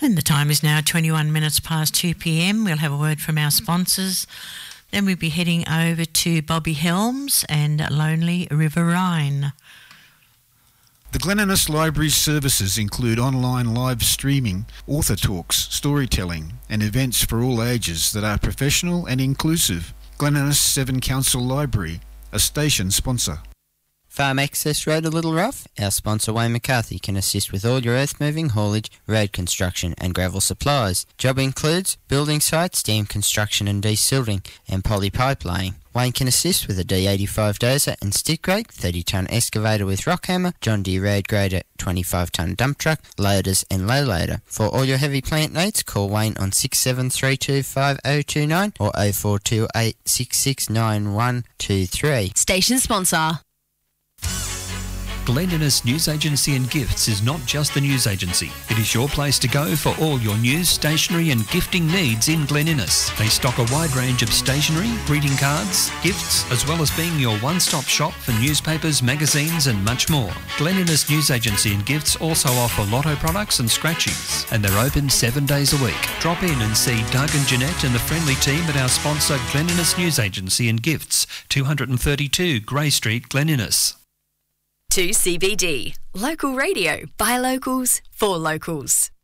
And the time is now 21 minutes past 2 p.m. We'll have a word from our sponsors. Then we'll be heading over to Bobby Helms and Lonely River Rhine. The Glen Innes Library's services include online live streaming, author talks, storytelling and events for all ages that are professional and inclusive. Glen Innes 7 Council Library, a station sponsor. Farm Access Road a Little Rough? Our sponsor Wayne McCarthy can assist with all your earth moving, haulage, road construction and gravel supplies. Job includes building sites, dam construction and desilting and poly pipe laying. Wayne can assist with a D85 dozer and stick rake, 30-tonne excavator with rock hammer, John Deere road grader, 25-tonne dump truck, loaders and low loader. For all your heavy plant needs, call Wayne on 67325029 or 0428669123. Station sponsor. Glen Innes News Agency and Gifts is not just the news agency. It is your place to go for all your news, stationery and gifting needs in Glen Innes. They stock a wide range of stationery, greeting cards, gifts, as well as being your one-stop shop for newspapers, magazines and much more. Glen Innes News Agency and Gifts also offer lotto products and scratchies, and they're open 7 days a week. Drop in and see Doug and Jeanette and the friendly team at our sponsor Glen Innes News Agency and Gifts, 232 Grey Street, Glen Innes. 2CBD, local radio by locals for locals.